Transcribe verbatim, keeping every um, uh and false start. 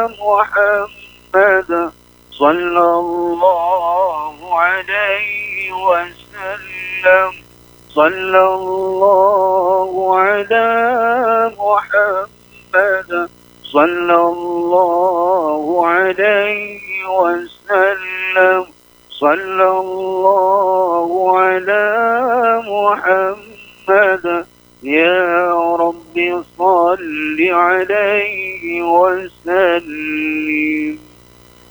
محمد صلى الله عليه وسلم. صلى الله على محمد صلى الله عليه وسلم. صلى الله على محمد يا رب صل عليه وسلم.